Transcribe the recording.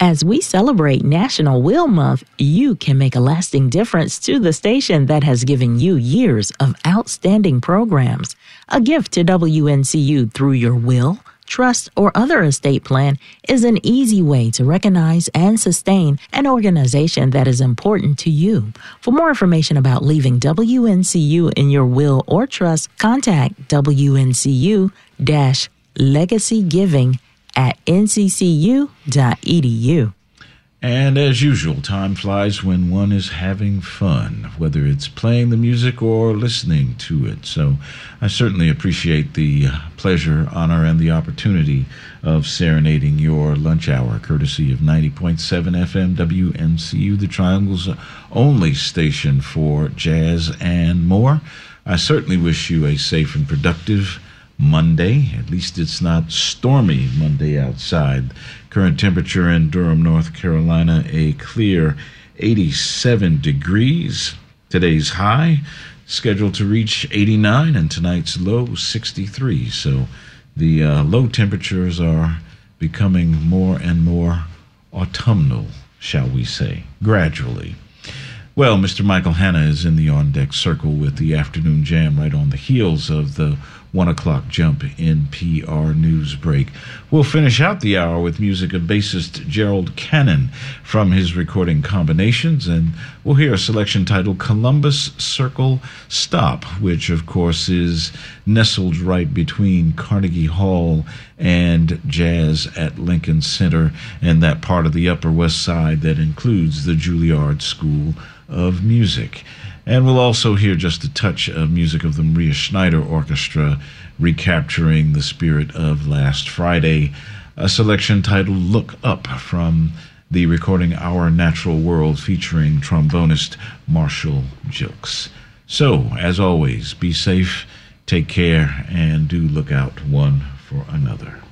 As we celebrate National Will Month, you can make a lasting difference to the station that has given you years of outstanding programs. A gift to WNCU through your will, trust, or other estate plan is an easy way to recognize and sustain an organization that is important to you. For more information about leaving WNCU in your will or trust, contact WNCU-LegacyGiving@nccu.edu. And as usual, time flies when one is having fun, whether it's playing the music or listening to it. So I certainly appreciate the pleasure, honor, and the opportunity of serenading your lunch hour, courtesy of 90.7 FM WNCU, the Triangle's only station for jazz and more. I certainly wish you a safe and productive Monday. At least it's not stormy Monday outside. Current temperature in Durham, North Carolina, a clear 87 degrees. Today's high scheduled to reach 89 and tonight's low 63. So the low temperatures are becoming more and more autumnal, shall we say, gradually. Well, Mr. Michael Hanna is in the on-deck circle with the afternoon jam right on the heels of the 1 o'clock jump in PR News Break. We'll finish out the hour with music of bassist Gerald Cannon from his recording Combinations, and we'll hear a selection titled Columbus Circle Stop, which of course is nestled right between Carnegie Hall and Jazz at Lincoln Center and that part of the Upper West Side that includes the Juilliard School of Music. And we'll also hear just a touch of music of the Maria Schneider Orchestra, recapturing the spirit of last Friday, a selection titled Look Up from the recording Our Natural World featuring trombonist Marshall Gilks. So, as always, be safe, take care, and do look out one for another.